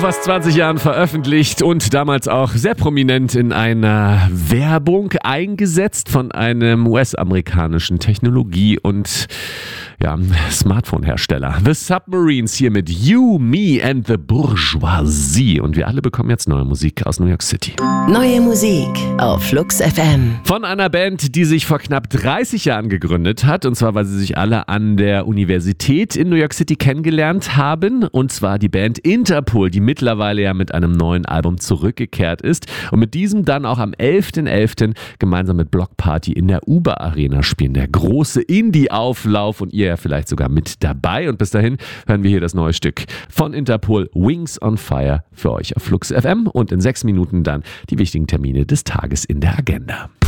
fast 20 Jahren veröffentlicht und damals auch sehr prominent in einer Werbung eingesetzt von einem US-amerikanischen Technologie- und Smartphone-Hersteller. The Submarines hier mit You, Me and the Bourgeoisie. Und wir alle bekommen jetzt neue Musik aus New York City. Neue Musik auf Flux FM. Von einer Band, die sich vor knapp 30 Jahren gegründet hat. Und zwar, weil sie sich alle an der Universität in New York City kennengelernt haben. Und zwar die Band Interpol, die mittlerweile ja mit einem neuen Album zurückgekehrt ist. Und mit diesem dann auch am 11.11. gemeinsam mit Block Party in der Uber Arena spielen. Der große Indie-Auflauf und ihr ja vielleicht sogar mit dabei. Und bis dahin hören wir hier das neue Stück von Interpol, Wings on Fire, für euch auf Flux FM und in 6 Minuten dann die wichtigen Termine des Tages in der Agenda.